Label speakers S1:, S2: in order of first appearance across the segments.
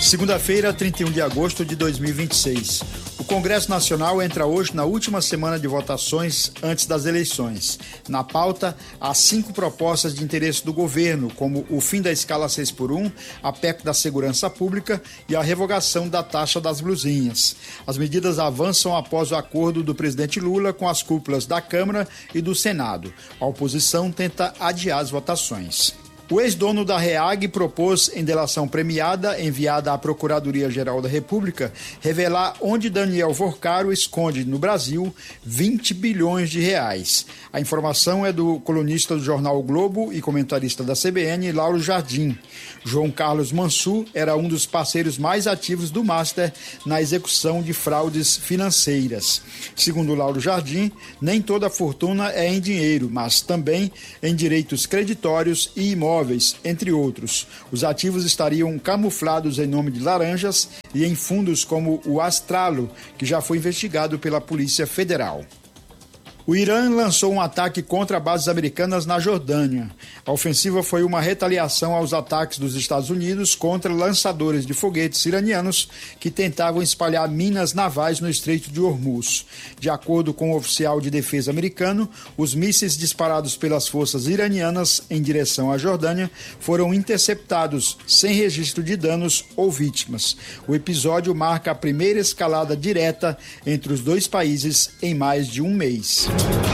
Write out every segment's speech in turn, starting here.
S1: Segunda-feira, 31 de agosto de 2026. O Congresso Nacional entra hoje na última semana de votações antes das eleições. Na pauta, há 5 propostas de interesse do governo, como o fim da escala 6x1, a PEC da segurança pública e a revogação da taxa das blusinhas. As medidas avançam após o acordo do presidente Lula com as cúpulas da Câmara e do Senado. A oposição tenta adiar as votações. O ex-dono da REAG propôs, em delação premiada enviada à Procuradoria-Geral da República, revelar onde Daniel Vorcaro esconde no Brasil 20 bilhões de reais. A informação é do colunista do jornal o Globo e comentarista da CBN, Lauro Jardim. João Carlos Mansur era um dos parceiros mais ativos do Master na execução de fraudes financeiras. Segundo Lauro Jardim, nem toda a fortuna é em dinheiro, mas também em direitos creditórios e imóveis, entre outros. Os ativos estariam camuflados em nome de laranjas e em fundos como o Astralo, que já foi investigado pela Polícia Federal. O Irã lançou um ataque contra bases americanas na Jordânia. A ofensiva foi uma retaliação aos ataques dos Estados Unidos contra lançadores de foguetes iranianos que tentavam espalhar minas navais no Estreito de Hormuz. De acordo com o oficial de defesa americano, os mísseis disparados pelas forças iranianas em direção à Jordânia foram interceptados sem registro de danos ou vítimas. O episódio marca a primeira escalada direta entre os dois países em mais de um mês.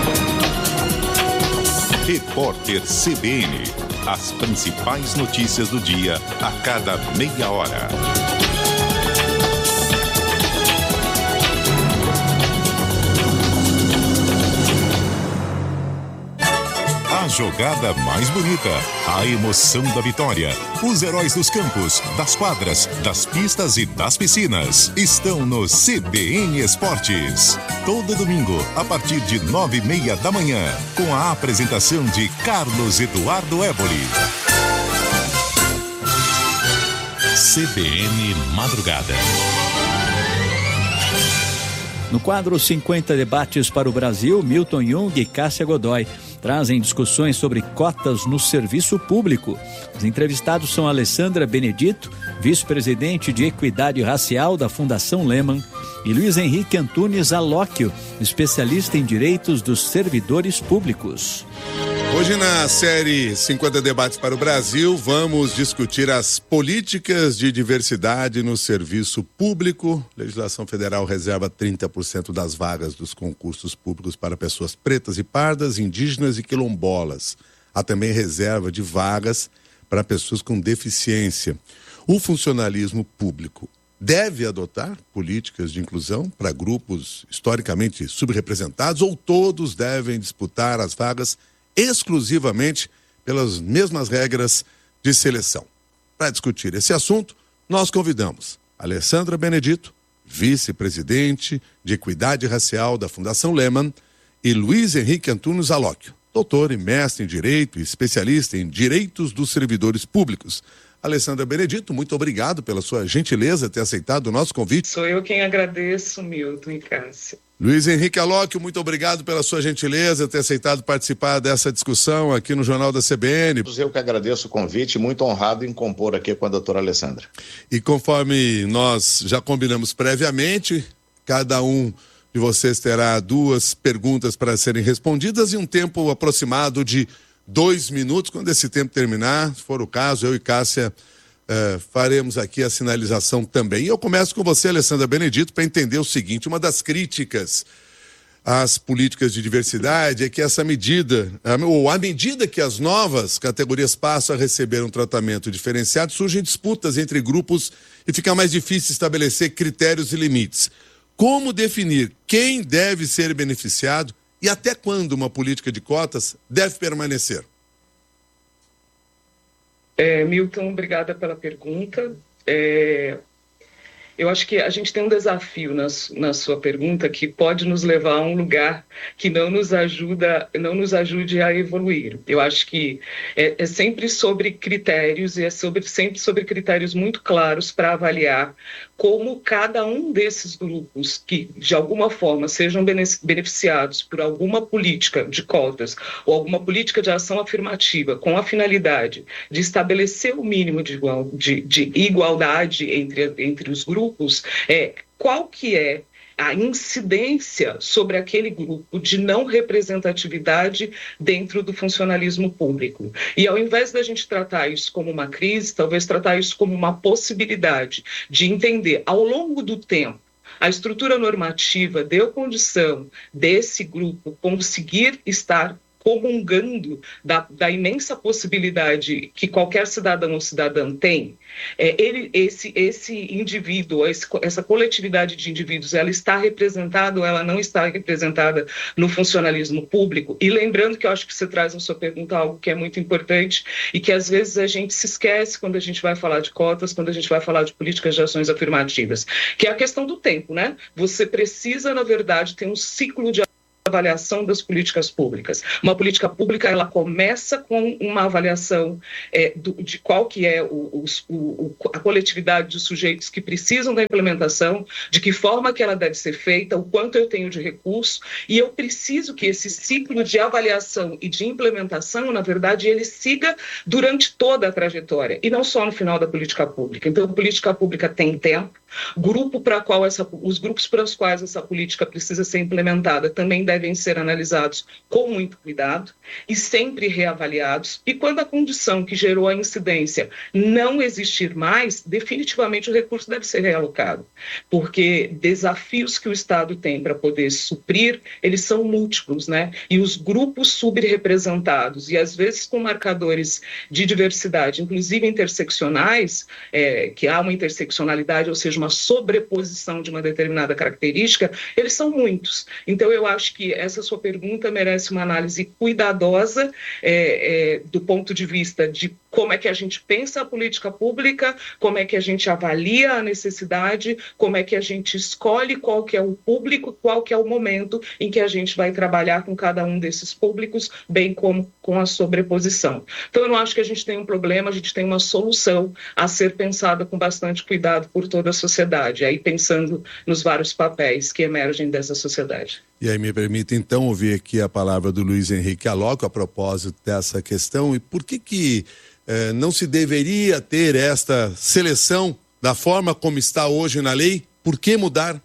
S2: Repórter CBN. As principais notícias do dia a cada meia hora. A jogada mais bonita, a emoção da vitória, os heróis dos campos, das quadras, das pistas e das piscinas estão no CBN Esportes. Todo domingo, a partir de 9h30 da manhã, com a apresentação de Carlos Eduardo Éboli. CBN Madrugada.
S3: No quadro 50 Debates para o Brasil, Milton Jung e Cássia Godoy trazem discussões sobre cotas no serviço público. Os entrevistados são Alessandra Benedito, vice-presidente de Equidade Racial da Fundação Lehman, e Luiz Henrique Antunes Alóquio, especialista em direitos dos servidores públicos.
S4: Hoje na série 50 Debates para o Brasil, vamos discutir as políticas de diversidade no serviço público. A legislação federal reserva 30% das vagas dos concursos públicos para pessoas pretas e pardas, indígenas e quilombolas. Há também reserva de vagas para pessoas com deficiência. O funcionalismo público deve adotar políticas de inclusão para grupos historicamente subrepresentados ou todos devem disputar as vagas exclusivamente pelas mesmas regras de seleção? Para discutir esse assunto, nós convidamos Alessandra Benedito, vice-presidente de Equidade Racial da Fundação Lehman, e Luiz Henrique Antunes Alóquio, doutor e mestre em Direito e especialista em Direitos dos Servidores Públicos. Alessandra Benedito, muito obrigado pela sua gentileza ter aceitado o nosso convite.
S5: Sou eu quem agradeço, Milton e Cássia.
S4: Luiz Henrique Alóquio, muito obrigado pela sua gentileza ter aceitado participar dessa discussão aqui no Jornal da CBN.
S6: Eu que agradeço o convite, muito honrado em compor aqui com a doutora Alessandra.
S4: E conforme nós já combinamos previamente, cada um de vocês terá 2 perguntas para serem respondidas e um tempo aproximado de 2 minutos. Quando esse tempo terminar, se for o caso, eu e Cássia faremos aqui a sinalização também. E eu começo com você, Alessandra Benedito, para entender o seguinte: uma das críticas às políticas de diversidade é que essa medida, ou à medida que as novas categorias passam a receber um tratamento diferenciado, surgem disputas entre grupos e fica mais difícil estabelecer critérios e limites. Como definir quem deve ser beneficiado e até quando uma política de cotas deve permanecer?
S5: Milton, obrigada pela pergunta. Eu acho que a gente tem um desafio na sua pergunta que pode nos levar a um lugar que não nos ajude a evoluir. Eu acho que é sempre sobre critérios e sempre sobre critérios muito claros para avaliar como cada um desses grupos que, de alguma forma, sejam beneficiados por alguma política de cotas ou alguma política de ação afirmativa com a finalidade de estabelecer o mínimo de igualdade entre os grupos, qual que é a incidência sobre aquele grupo de não representatividade dentro do funcionalismo público. E ao invés da gente tratar isso como uma crise, talvez tratar isso como uma possibilidade de entender ao longo do tempo a estrutura normativa deu condição desse grupo conseguir estar comungando da imensa possibilidade que qualquer cidadão ou cidadã tem, esse indivíduo, essa coletividade de indivíduos, ela está representada ou ela não está representada no funcionalismo público? E lembrando que eu acho que você traz na sua pergunta algo que é muito importante e que às vezes a gente se esquece quando a gente vai falar de cotas, quando a gente vai falar de políticas de ações afirmativas, que é a questão do tempo, né? Você precisa, na verdade, ter um ciclo de avaliação das políticas públicas. Uma política pública, ela começa com uma avaliação de qual que é a coletividade de sujeitos que precisam da implementação, de que forma que ela deve ser feita, o quanto eu tenho de recurso, e eu preciso que esse ciclo de avaliação e de implementação, na verdade, ele siga durante toda a trajetória, e não só no final da política pública. Então, a política pública tem tempo, os grupos para os quais essa política precisa ser implementada também devem ser analisados com muito cuidado e sempre reavaliados. E quando a condição que gerou a incidência não existir mais, definitivamente o recurso deve ser realocado, porque desafios que o Estado tem para poder suprir, eles são múltiplos, né? E os grupos subrepresentados, e às vezes com marcadores de diversidade, inclusive interseccionais, que há uma interseccionalidade, ou seja, uma sobreposição de uma determinada característica, eles são muitos. Então, eu acho que essa sua pergunta merece uma análise cuidadosa do ponto de vista de como é que a gente pensa a política pública, como é que a gente avalia a necessidade, como é que a gente escolhe qual que é o público, qual que é o momento em que a gente vai trabalhar com cada um desses públicos, bem como com a sobreposição. Então, eu não acho que a gente tem um problema, a gente tem uma solução a ser pensada com bastante cuidado por toda a sociedade, aí pensando nos vários papéis que emergem dessa sociedade.
S4: E aí me permite então ouvir aqui a palavra do Luiz Henrique Aloco a propósito dessa questão, e por que não se deveria ter esta seleção da forma como está hoje na lei? Por que mudar?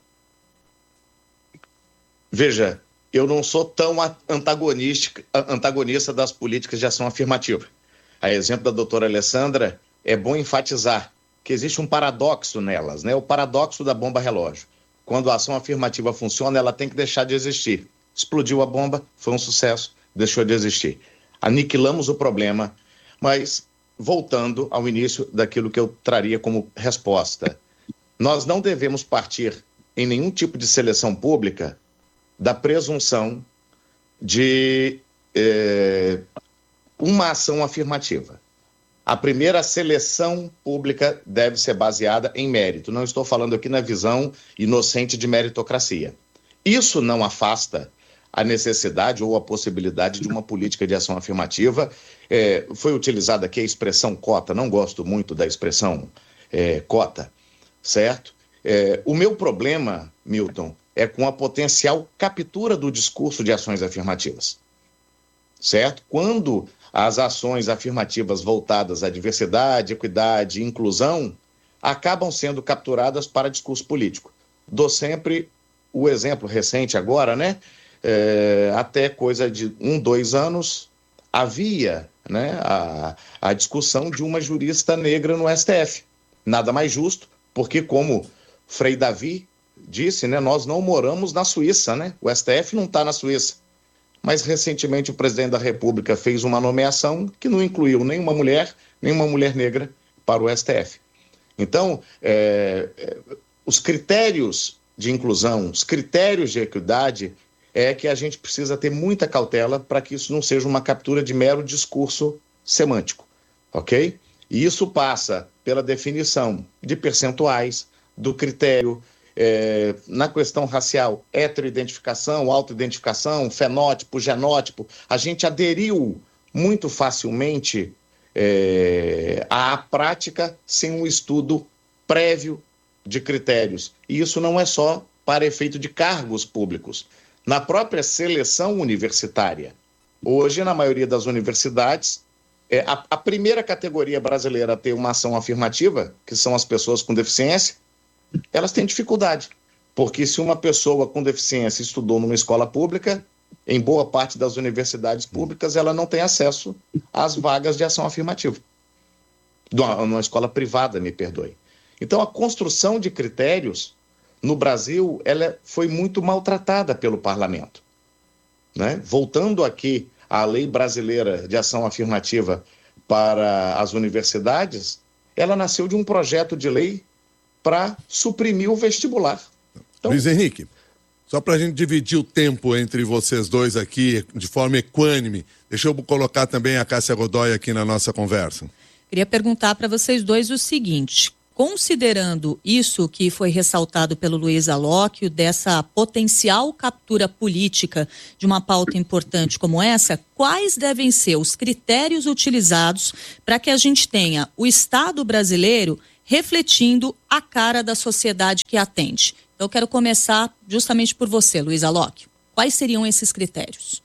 S6: Veja, eu não sou tão antagonista das políticas de ação afirmativa. A exemplo da doutora Alessandra, é bom enfatizar que existe um paradoxo nelas, né? O paradoxo da bomba relógio. Quando a ação afirmativa funciona, ela tem que deixar de existir. Explodiu a bomba, foi um sucesso, deixou de existir. Aniquilamos o problema, mas voltando ao início daquilo que eu traria como resposta, nós não devemos partir em nenhum tipo de seleção pública da presunção de uma ação afirmativa. A primeira seleção pública deve ser baseada em mérito. Não estou falando aqui na visão inocente de meritocracia. Isso não afasta a necessidade ou a possibilidade de uma política de ação afirmativa. Foi utilizada aqui a expressão cota, não gosto muito da expressão cota, certo? O meu problema, Milton, é com a potencial captura do discurso de ações afirmativas, certo? Quando as ações afirmativas voltadas à diversidade, equidade e inclusão acabam sendo capturadas para discurso político. Dou sempre o exemplo recente agora, né? Até coisa de 2 anos, havia, né, a discussão de uma jurista negra no STF. Nada mais justo, porque como Frei Davi disse, né, nós não moramos na Suíça, né? O STF não está na Suíça. Mas recentemente o presidente da República fez uma nomeação que não incluiu nenhuma mulher negra para o STF. Então, os critérios de inclusão, os critérios de equidade, é que a gente precisa ter muita cautela para que isso não seja uma captura de mero discurso semântico, ok? E isso passa pela definição de percentuais, do critério, na questão racial, heteroidentificação, autoidentificação, fenótipo, genótipo, a gente aderiu muito facilmente à prática sem um estudo prévio de critérios. E isso não é só para efeito de cargos públicos. Na própria seleção universitária, hoje, na maioria das universidades, a primeira categoria brasileira a ter uma ação afirmativa, que são as pessoas com deficiência, elas têm dificuldade. Porque se uma pessoa com deficiência estudou numa escola pública, em boa parte das universidades públicas, ela não tem acesso às vagas de ação afirmativa. Numa escola privada, me perdoe. Então, a construção de critérios no Brasil, ela foi muito maltratada pelo parlamento, né? Voltando aqui à lei brasileira de ação afirmativa para as universidades, ela nasceu de um projeto de lei para suprimir o vestibular. Então,
S4: Luiz Henrique, só para a gente dividir o tempo entre vocês dois aqui de forma equânime, deixa eu colocar também a Cássia Godoy aqui na nossa conversa.
S7: Queria perguntar para vocês dois o seguinte: considerando isso que foi ressaltado pelo Luiz Alóquio, dessa potencial captura política de uma pauta importante como essa, quais devem ser os critérios utilizados para que a gente tenha o Estado brasileiro refletindo a cara da sociedade que atende? Então, eu quero começar justamente por você, Luiz Alóquio. Quais seriam esses critérios?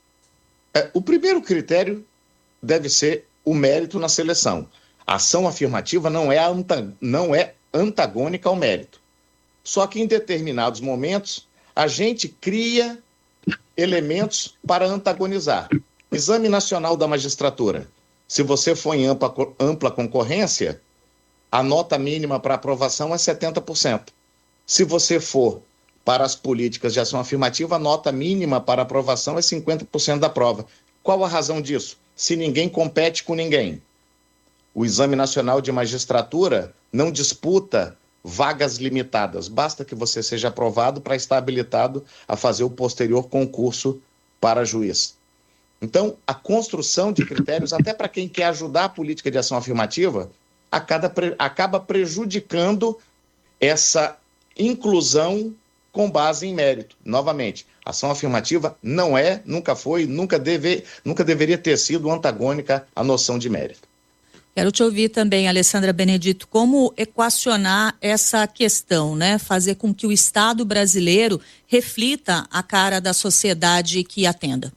S6: O primeiro critério deve ser o mérito na seleção. A ação afirmativa não é antagônica ao mérito. Só que em determinados momentos, a gente cria elementos para antagonizar. Exame Nacional da Magistratura. Se você for em ampla concorrência, a nota mínima para aprovação é 70%. Se você for para as políticas de ação afirmativa, a nota mínima para aprovação é 50% da prova. Qual a razão disso? Se ninguém compete com ninguém. O Exame Nacional de Magistratura não disputa vagas limitadas. Basta que você seja aprovado para estar habilitado a fazer o posterior concurso para juiz. Então, a construção de critérios, até para quem quer ajudar a política de ação afirmativa, acaba prejudicando essa inclusão com base em mérito. Novamente, ação afirmativa não é, nunca foi, nunca deveria ter sido antagônica à noção de mérito.
S7: Quero te ouvir também, Alessandra Benedito, como equacionar essa questão, né? Fazer com que o Estado brasileiro reflita a cara da sociedade que atenda.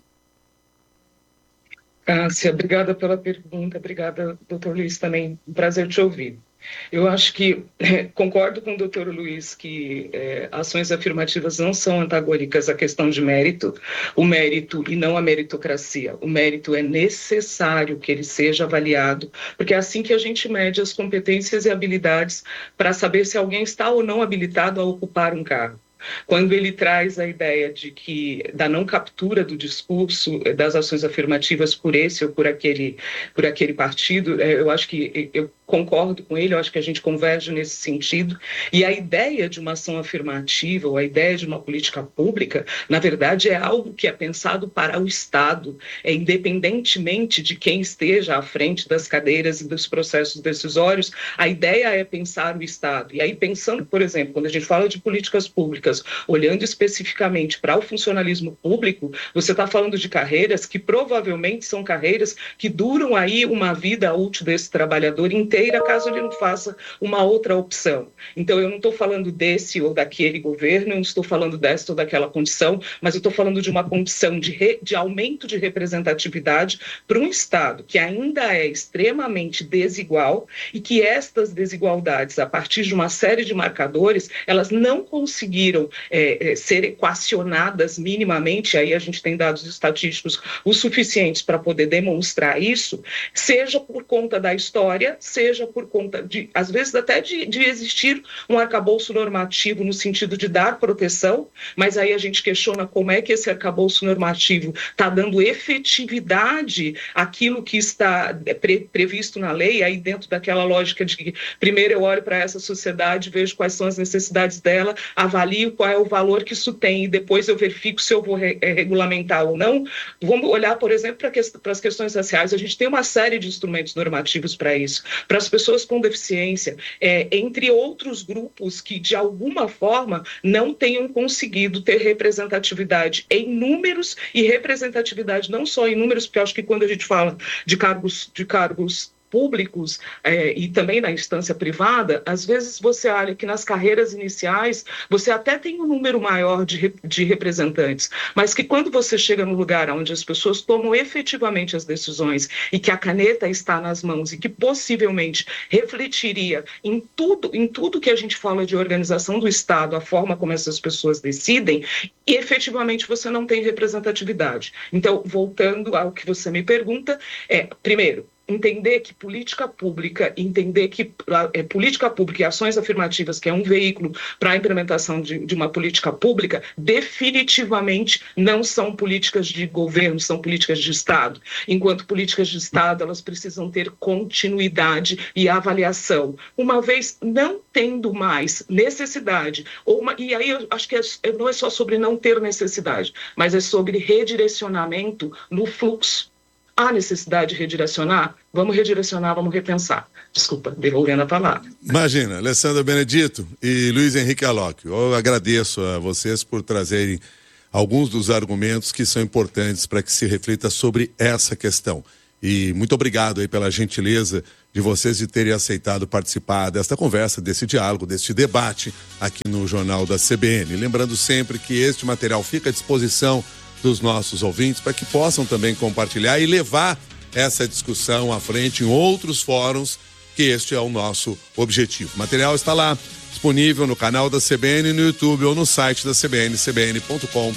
S5: Cássia, obrigada pela pergunta, obrigada, doutor Luiz, também um prazer te ouvir. Eu acho que concordo com o doutor Luiz que ações afirmativas não são antagônicas à questão de mérito, o mérito e não a meritocracia. O mérito é necessário que ele seja avaliado, porque é assim que a gente mede as competências e habilidades para saber se alguém está ou não habilitado a ocupar um cargo. Quando ele traz a ideia da não captura do discurso das ações afirmativas por esse ou por aquele partido, eu acho que eu concordo com ele, eu acho que a gente converge nesse sentido. E a ideia de uma ação afirmativa, ou a ideia de uma política pública, na verdade é algo que é pensado para o Estado, independentemente de quem esteja à frente das cadeiras e dos processos decisórios, a ideia é pensar o Estado. E aí, pensando, por exemplo, quando a gente fala de políticas públicas, olhando especificamente para o funcionalismo público, você está falando de carreiras que provavelmente são carreiras que duram aí uma vida útil desse trabalhador inteira, caso ele não faça uma outra opção. Então, eu não estou falando desse ou daquele governo, eu não estou falando desta ou daquela condição, mas eu estou falando de uma condição de aumento de representatividade para um Estado que ainda é extremamente desigual e que estas desigualdades, a partir de uma série de marcadores, elas não conseguiram ser equacionadas minimamente, aí a gente tem dados estatísticos o suficientes para poder demonstrar isso, seja por conta da história, seja por conta de, às vezes até de existir um arcabouço normativo no sentido de dar proteção, mas aí a gente questiona como é que esse arcabouço normativo está dando efetividade àquilo que está previsto na lei, aí dentro daquela lógica de que primeiro eu olho para essa sociedade, vejo quais são as necessidades dela, avalio avalie qual é o valor que isso tem e depois eu verifico se eu vou regulamentar ou não. Vamos olhar, por exemplo, para as questões raciais. A gente tem uma série de instrumentos normativos para isso, para as pessoas com deficiência, entre outros grupos que, de alguma forma, não tenham conseguido ter representatividade em números e representatividade não só em números, porque eu acho que quando a gente fala de cargos públicos e também na instância privada, às vezes você olha que nas carreiras iniciais você até tem um número maior de representantes, mas que quando você chega no lugar onde as pessoas tomam efetivamente as decisões e que a caneta está nas mãos e que possivelmente refletiria em tudo que a gente fala de organização do Estado, a forma como essas pessoas decidem, e efetivamente você não tem representatividade. Então, voltando ao que você me pergunta, primeiro, entender que política pública e ações afirmativas, que é um veículo para a implementação de uma política pública, definitivamente não são políticas de governo, são políticas de Estado. Enquanto políticas de Estado, elas precisam ter continuidade e avaliação. Uma vez não tendo mais necessidade, e aí eu acho que não é só sobre não ter necessidade, mas é sobre redirecionamento no fluxo. Há necessidade de redirecionar? Vamos redirecionar, vamos repensar. Desculpa, devolvendo a palavra.
S4: Imagina, Alessandra Benedito e Luiz Henrique Alóquio, eu agradeço a vocês por trazerem alguns dos argumentos que são importantes para que se reflita sobre essa questão. E muito obrigado aí pela gentileza de vocês de terem aceitado participar desta conversa, desse diálogo, deste debate aqui no Jornal da CBN. Lembrando sempre que este material fica à disposição dos nossos ouvintes para que possam também compartilhar e levar essa discussão à frente em outros fóruns, que este é o nosso objetivo. O material está lá, disponível no canal da CBN, no YouTube ou no site da CBN, cbn.com.br.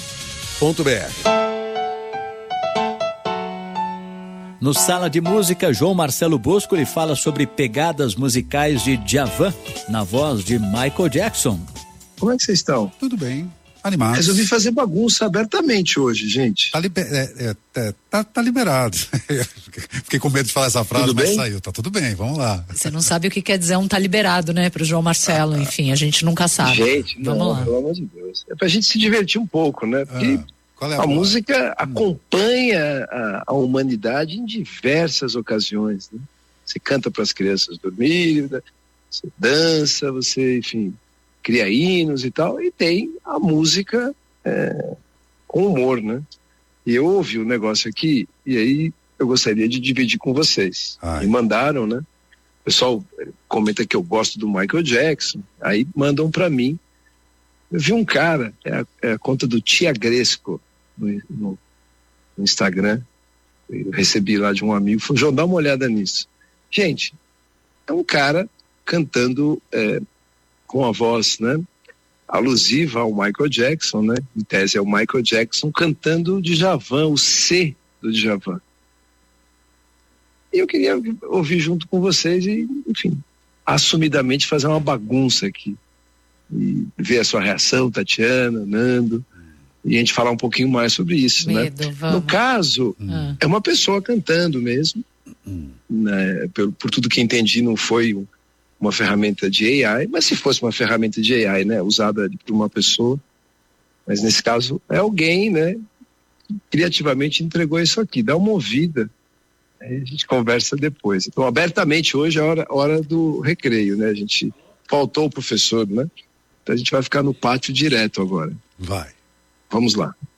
S3: No Sala de Música, João Marcelo Bosco lhe fala sobre pegadas musicais de Djavan, na voz de Michael Jackson.
S8: Como é que vocês estão?
S9: Tudo bem. Animados.
S8: Resolvi fazer bagunça abertamente hoje, gente.
S9: Tá liberado. Fiquei com medo de falar essa frase, mas saiu. Tá tudo bem, vamos lá.
S10: Você não sabe o que quer dizer tá liberado, né? Pro João Marcelo, enfim, a gente nunca sabe.
S8: Gente,
S10: vamos lá.
S8: Pelo amor de Deus. É pra gente se divertir um pouco, né? Porque a música acompanha a humanidade em diversas ocasiões, né? Você canta para as crianças dormirem, você dança, você, enfim, cria hinos e tal, e tem a música com humor, né? E eu ouvi o negócio aqui, e aí eu gostaria de dividir com vocês. Me mandaram, né? O pessoal comenta que eu gosto do Michael Jackson, aí mandam pra mim. Eu vi um cara, é a conta do Tia Gresco no Instagram, eu recebi lá de um amigo, falou, João, dá uma olhada nisso. Gente, é um cara cantando com a voz, né, alusiva ao Michael Jackson, né? Em tese é o Michael Jackson cantando o Djavan, o C do Djavan. E eu queria ouvir junto com vocês e, enfim, assumidamente fazer uma bagunça aqui. E ver a sua reação, Tatiana, Nando, e a gente falar um pouquinho mais sobre isso,
S10: Medo,
S8: né?
S10: Vamos.
S8: No caso, é uma pessoa cantando mesmo, né? Por tudo que entendi, não foi uma ferramenta de AI, mas se fosse uma ferramenta de AI, né, usada por uma pessoa, mas nesse caso é alguém, né, que criativamente entregou isso aqui, dá uma ouvida, aí a gente conversa depois. Então, abertamente hoje é a hora do recreio, né, a gente faltou o professor, né, então a gente vai ficar no pátio direto agora.
S9: Vai.
S8: Vamos lá.